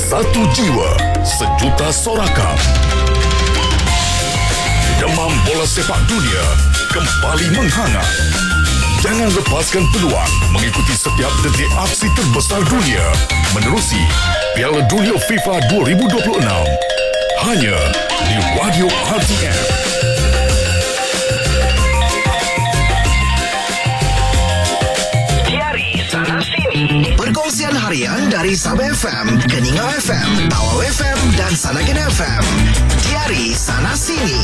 Satu jiwa, sejuta sorakan. Demam bola sepak dunia kembali menghangat. Jangan lepaskan peluang mengikuti setiap detik aksi terbesar dunia menerusi Piala Dunia FIFA 2026. Hanya di Radio RTM. Diari Sana Sini. Perkongsian harian dari Sabah FM, Keningau FM, Tawau FM dan Sanagan FM. Diari Sana Sini.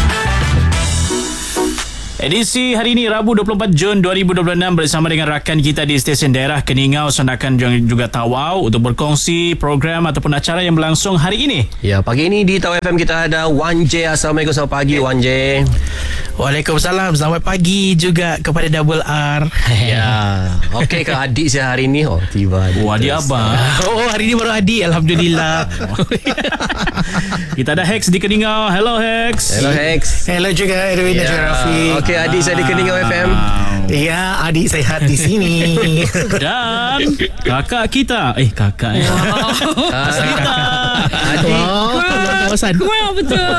Edisi hari ini Rabu 24 Jun 2026 bersama dengan rakan kita di stesen daerah Keningau, Sanakan juga Tawau untuk berkongsi program ataupun acara yang berlangsung hari ini. Ya, pagi ini di Tawau FM kita ada Wan J. Assalamualaikum, selamat pagi Wan J. Waalaikumsalam, selamat pagi juga kepada Double R. Ya, okey ke adik saya hari ini? Oh, tiba adik. Oh, adik abang. Oh, hari ini baru adik, alhamdulillah. Kita ada Hex di Keningau. Hello Hex. Hello Hex. Hello juga Erwin dan juga Rafiq. Okey, adik saya di Keningau FM. Ya, adik sehat di sini. Dan kakak kita. Kakak ya. Aslita. Adik. Kawasan. Wow, betul.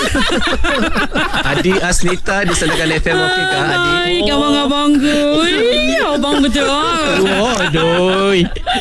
Adik Aslita di Sanakan FM. Okey kah adik? Baik, abang-abangku. Abang betul. Aduh.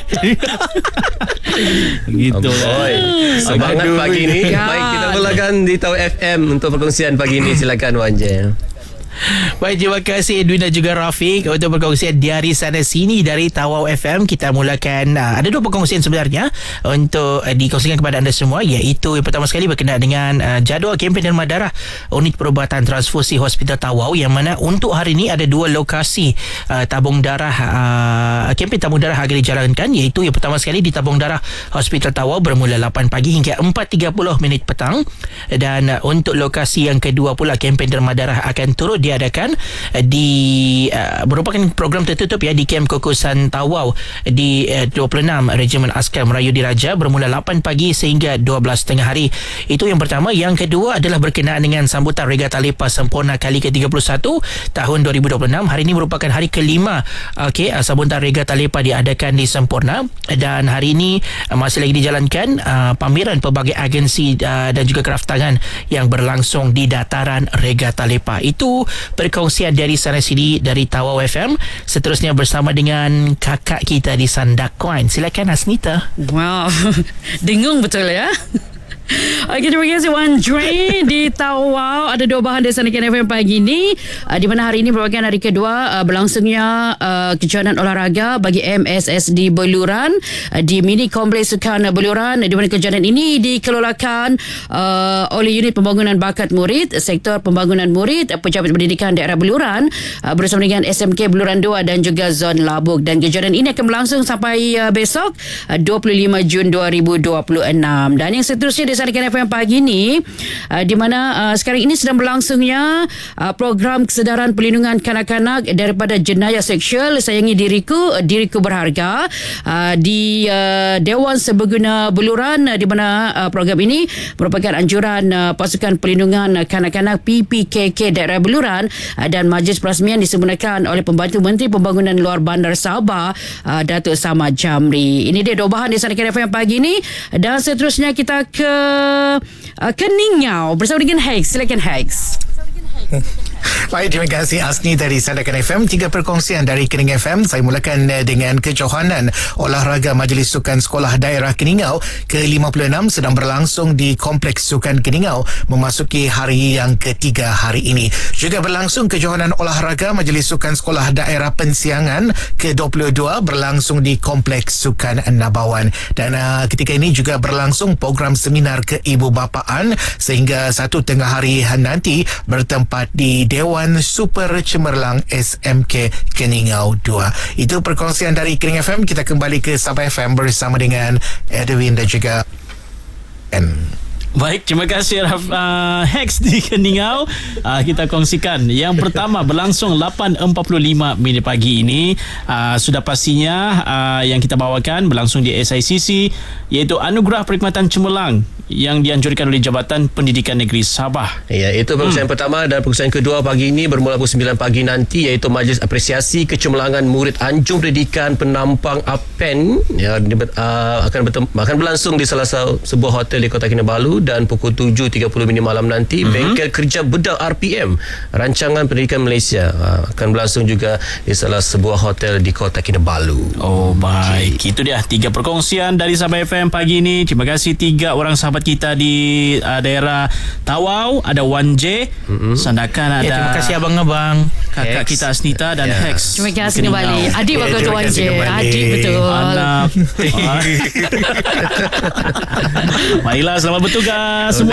Gitu. Semangat pagi ni. Ya. Baik, kita mulakan di Tawau FM untuk perkongsian pagi ni. Silakan Wan J. Baik, terima kasih Edwin dan juga Rafiq untuk perkongsian Diari Sana Sini dari Tawau FM. Kita mulakan, ada dua perkongsian sebenarnya untuk dikongsikan kepada anda semua, iaitu yang pertama sekali berkenaan dengan jadual kempen derma darah Unit Perubatan Transfusi Hospital Tawau, yang mana untuk hari ini ada dua lokasi tabung darah, kempen tabung darah akan dijalankan, iaitu yang pertama sekali di tabung darah Hospital Tawau bermula 8 pagi hingga 4.30 minit petang, dan untuk lokasi yang kedua pula kempen derma darah akan turut diadakan di merupakan program tertutup di Kem Kukusan Tawau di 26 Regimen Askar Melayu Diraja bermula 8 pagi sehingga 12 tengah hari. Itu yang pertama. Yang kedua adalah berkenaan dengan sambutan Regata Lepas Sempurna kali ke-31 tahun 2026. Hari ini merupakan hari kelima sambutan Regata Lepas diadakan di Sempurna, dan hari ini masih lagi dijalankan pameran pelbagai agensi dan juga kraftangan yang berlangsung di dataran Regata Lepas. Itu perkongsian dari sana sini dari Tawau FM. Seterusnya bersama dengan kakak kita di Sandakan. Silakan Asnita. Wow. Dengung betul ya. Okey, terima kasih Wan Dre di Tawau. Ada dua bahan dari Sanakan FM pagi ini, di mana hari ini merupakan hari kedua berlangsungnya kejohanan olahraga bagi MSSD Beluran di Mini Kompleks Sukan Beluran, di mana kejohanan ini dikelolakan oleh Unit Pembangunan Bakat Murid, Sektor Pembangunan Murid, Pejabat Pendidikan Daerah Beluran bersama dengan SMK Beluran 2 dan juga Zon Labuk. Dan kejohanan ini akan berlangsung sampai besok 25 Jun 2026. Dan yang seterusnya di Sanakan FM pagi ini, di mana sekarang ini sedang berlangsungnya program kesedaran perlindungan kanak-kanak daripada jenayah seksual Sayangi Diriku Berharga di Dewan Serbaguna Beluran, di mana program ini merupakan anjuran Pasukan Perlindungan Kanak-kanak PPKK Daerah Beluran dan majlis perasmian disempurnakan oleh Pembantu Menteri Pembangunan Luar Bandar Sabah Datuk Samad Jamri. Ini dia dua bahan di Sanakan FM pagi ini, dan seterusnya kita ke Keningau bersama dengan Hex. Silakan Hex. Baik, terima kasih Asni dari Sandakan FM. Tiga perkongsian dari Keningau FM. Saya mulakan dengan kejohanan olahraga Majlis Sukan Sekolah Daerah Keningau ke-56 sedang berlangsung di Kompleks Sukan Keningau memasuki hari yang ketiga hari ini. Juga berlangsung kejohanan olahraga Majlis Sukan Sekolah Daerah Pensiangan ke-22 berlangsung di Kompleks Sukan Nabawan. Dan ketika ini juga berlangsung program seminar keibubapaan sehingga 1 tengah hari nanti bertempat di Dewan Super Cemerlang SMK Keningau 2. Itu perkongsian dari Keningau FM. Kita kembali ke Sabah FM bersama dengan Edwin dan juga Baik, terima kasih Hex di Keningau. Kita kongsikan. Yang pertama berlangsung 8.45 minit pagi ini. Sudah pastinya yang kita bawakan berlangsung di SICC, iaitu Anugerah Perkhidmatan Cemerlang yang dianjurkan oleh Jabatan Pendidikan Negeri Sabah. Ya, itu perkongsian pertama, dan perkongsian kedua pagi ini bermula pukul 9 pagi nanti, iaitu Majlis Apresiasi Kecemerlangan Murid Anjung Pendidikan Penampang APEN akan berlangsung di salah sebuah hotel di Kota Kinabalu, dan pukul 7.30 malam nanti Bengkel Kerja Bedah RPM Rancangan Pendidikan Malaysia akan berlangsung juga di salah sebuah hotel di Kota Kinabalu. Oh, baik. Itu dia 3 perkongsian dari Sabah FM pagi ini. Terima kasih 3 orang sahabat kita di daerah Tawau. Ada Wan J, Sandakan ada Terima kasih abang-abang, kakak Hex. kita Asnita dan Hex. Terima kasih Keningau. kembali. Adik bakal terima tuan kasih je. kembali. Adik betul. Anak. Baiklah, selamat bertugas semua.